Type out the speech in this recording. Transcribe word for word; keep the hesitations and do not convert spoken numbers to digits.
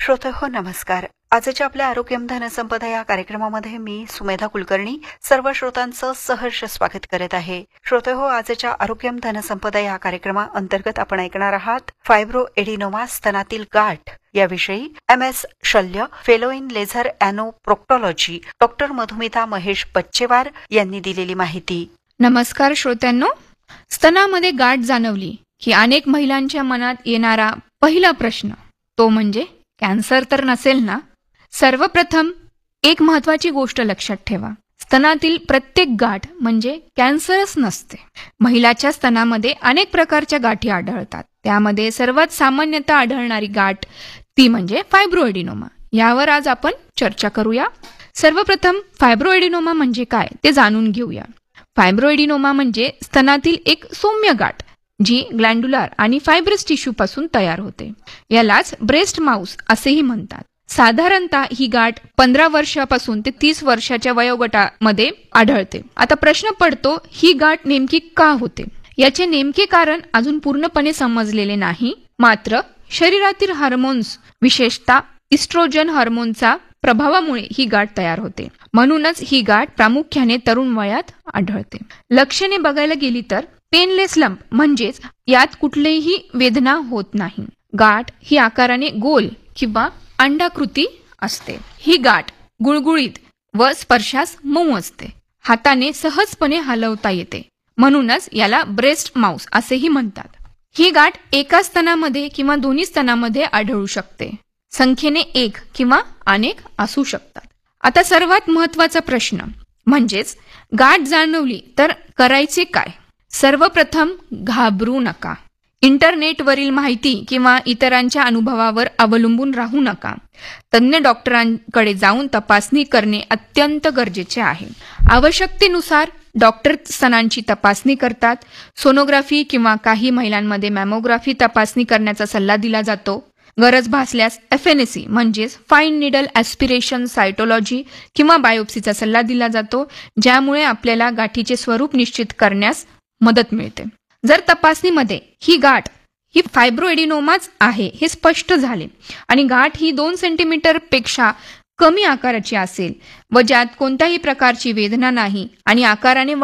श्रोते हो नमस्कार. आजच्या आपल्या आरोग्यम धनसंपदा या कार्यक्रमामध्ये मी सुमेधा कुलकर्णी सर्व श्रोतांचं सहर्ष स्वागत करत आहे. श्रोते हो, आजच्या आरोग्यम धनसंपदा या कार्यक्रमाअंतर्गत आपण ऐकणार आहात फायब्रो एडिनोमा स्तनातील गाठ याविषयी एम एस शल्य fellow in laser अॅनोप्रोक्टॉलॉजी doctor Madhumita Mahesh Bachchewar यांनी दिलेली माहिती. नमस्कार श्रोत्यांनो. स्तनामध्ये गाठ जाणवली की अनेक महिलांच्या मनात येणारा पहिला प्रश्न तो म्हणजे कॅन्सर तर नसेल ना. सर्वप्रथम एक महत्वाची गोष्ट लक्षात ठेवा, स्तनातील प्रत्येक गाठ म्हणजे कॅन्सरच नसते. महिलाच्या स्तनामध्ये अनेक प्रकारच्या गाठी आढळतात. त्यामध्ये सर्वात सामान्यतः आढळणारी गाठ ती म्हणजे फायब्रो एडिनोमा. यावर आज आपण चर्चा करूया. सर्वप्रथम फायब्रो एडिनोमा म्हणजे काय ते जाणून घेऊया. फायब्रो एडिनोमा म्हणजे स्तनातील एक सौम्य गाठ जी ग्लँड्युलर आणि फायब्रस टिश्यू पासून तयार होते. यालाच ब्रेस्ट माउस असेही म्हणतात. साधारणतः ही गाठ पंधरा वर्षापासून ते तीस वर्षाच्या वयोगटामध्ये आढळते. आता प्रश्न पडतो, ही गाठ नेमकी का होते? याचे नेमके कारण अजून पूर्णपणे समजलेले नाही. मात्र शरीरातील हार्मोन्स, विशेषतः इस्ट्रोजन हार्मोनचा प्रभावामुळे ही गाठ तयार होते. म्हणूनच ही गाठ प्रामुख्याने तरुण वयात आढळते. लक्षणे बघायला गेली तर पेनलेस लंप म्हणजेच यात कुठलीही वेदना होत नाही. गाठ ही आकाराने गोल किंवा अंडाकृती असते. ही गाठ गुळगुळीत व स्पर्शास मऊ असते. हाताने सहजपणे हलवता येते. म्हणूनच याला ब्रेस्ट माउस असेही म्हणतात. ही गाठ एका स्तनामध्ये किंवा दोन्ही स्तनामध्ये आढळू शकते. संख्येने एक किंवा अनेक असू शकतात. आता सर्वात महत्वाचा प्रश्न म्हणजेच गाठ जाणवली तर करायचे काय? सर्वप्रथम घाबरू नका. इंटरनेटवरील माहिती किंवा इतरांच्या अनुभवावर अवलंबून राहू नका. तज्ञ डॉक्टरांकडे जाऊन तपासणी करणे अत्यंत गरजेचे आहे. आवश्यकतेनुसार डॉक्टर स्तनांची तपासणी करतात. सोनोग्राफी किंवा काही महिलांमध्ये मॅमोग्राफी तपासणी करण्याचा सल्ला दिला जातो. गरज भासल्यास एफ एन ए सी म्हणजेच फाईन निडल ॲस्पिरेशन सायटोलॉजी किंवा बायोप्सीचा सल्ला दिला जातो, ज्यामुळे आपल्याला गाठीचे स्वरूप निश्चित करण्यास मदत मिळते. जर तपासणीमध्ये ही गाठ ही फायब्रो एडिनोमाच आहे हे स्पष्ट झाले आणि गाठ ही दोन सेंटीमीटर पेक्षा कमी आकाराची असेल व ज्यात कोणत्याही प्रकारची वेदना नाही आणि आकाराने